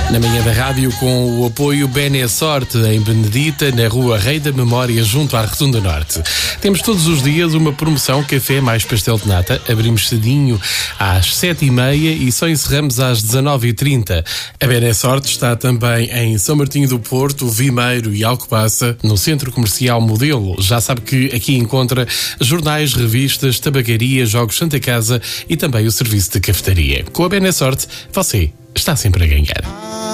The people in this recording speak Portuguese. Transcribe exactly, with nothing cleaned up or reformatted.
Na manhã da rádio, com o apoio Benesorte, em Benedita, na rua Rei da Memória, junto à Rotunda Norte. Temos todos os dias uma promoção café mais pastel de nata. Abrimos cedinho às sete e meia e só encerramos às dezanove e trinta. A Benesorte está também em São Martinho do Porto, Vimeiro e Alcobaça, no Centro Comercial Modelo. Já sabe que aqui encontra jornais, revistas, tabacaria, jogos Santa Casa e também o serviço de cafetaria. Com a Benesorte, você está sempre a ganhar.